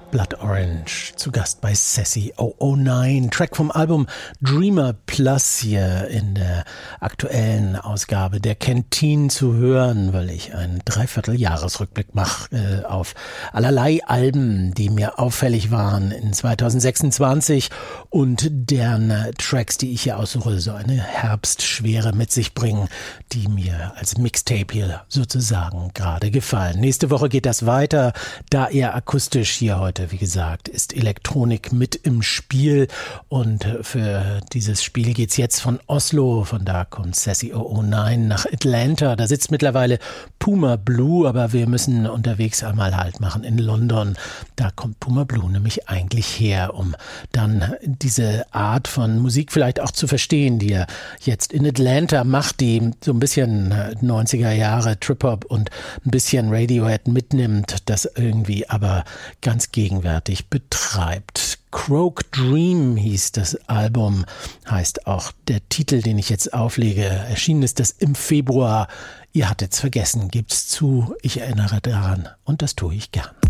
Blood Orange, zu Gast bei Sassy 009. Track vom Album Dreamer Plus hier in der aktuellen Ausgabe der Canteen zu hören, weil ich einen Dreivierteljahresrückblick mache auf allerlei Alben, die mir auffällig waren in 2026 und deren Tracks, die ich hier aussuche, so eine Herbstschwere mit sich bringen, die mir als Mixtape hier sozusagen gerade gefallen. Nächste Woche geht das weiter, da eher akustisch. Hier heute, wie gesagt, ist Elektronik mit im Spiel und für dieses Spiel geht's jetzt von Oslo, von da kommt Sassy 009 nach Atlanta. Da sitzt mittlerweile Puma Blue, aber wir müssen unterwegs einmal Halt machen in London. Da kommt Puma Blue nämlich eigentlich her, um dann diese Art von Musik vielleicht auch zu verstehen, die er jetzt in Atlanta macht, die so ein bisschen 90er Jahre Trip-Hop und ein bisschen Radiohead mitnimmt, das irgendwie aber ganz gegenwärtig betreibt. Croak Dream hieß das Album, heißt auch der Titel, den ich jetzt auflege. Erschienen ist das im Februar. Ihr hattet's vergessen, gebt's zu. Ich erinnere daran und das tue ich gern.